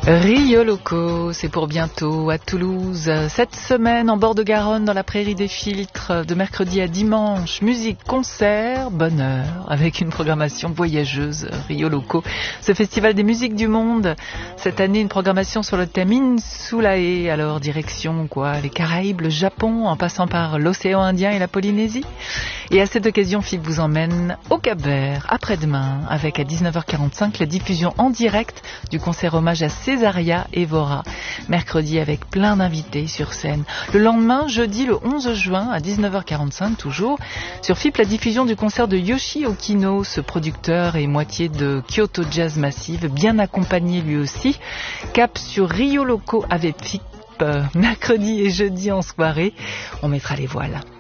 Rio Loco, c'est pour bientôt à Toulouse. Cette semaine en bord de Garonne, dans la prairie des filtres, de mercredi à dimanche, musique, concert, bonheur, avec une programmation voyageuse. Rio Loco, ce festival des musiques du monde. Cette année, une programmation sur le thème Insulae. Alors, direction quoi? Les Caraïbes, le Japon, en passant par l'océan Indien et la Polynésie. Et à cette occasion, Philippe vous emmène au Cap-Vert, après-demain, avec à 19h45 la diffusion en direct du concert hommage à Césaria Évora. Mercredi avec plein d'invités sur scène. Le lendemain, jeudi le 11 juin à 19h45 toujours, sur FIP la diffusion du concert de Yoshi Okino, ce producteur et moitié de Kyoto Jazz Massive, bien accompagné lui aussi. Cap sur Rio Loco avec FIP, mercredi et jeudi en soirée. On mettra les voiles.